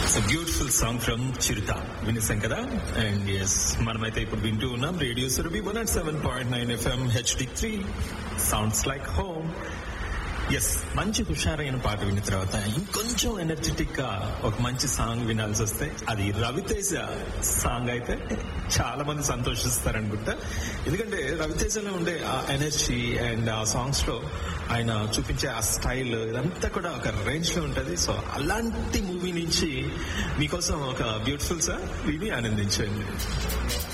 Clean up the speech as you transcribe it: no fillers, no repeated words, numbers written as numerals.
Beautiful song from చిరుత వినేసాం కదా. And yes, మనమైతే ఇప్పుడు వింటూ ఉన్నాం radio Surabhi 107.9 FM HD3 sounds like home. Yes, మంచి హుషారైన పాట విన్న తర్వాత ఇంకొంచెం ఎనర్జెటిక్ గా ఒక మంచి సాంగ్ వినాల్సి వస్తే అది రవితేజ సాంగ్ అయితే చాలా మంది సంతోషిస్తారనుకుంటా. ఎందుకంటే రవితేజలో ఉండే ఆ ఎనర్జీ అండ్ ఆ సాంగ్స్ లో ఆయన చూపించే ఆ స్టైల్ ఇదంతా కూడా ఒక రేంజ్ లో ఉంటది. సో అలాంటి మూవీ నుంచి మీకోసం ఒక బ్యూటిఫుల్ సాంగ్ విని ఆనందించండి.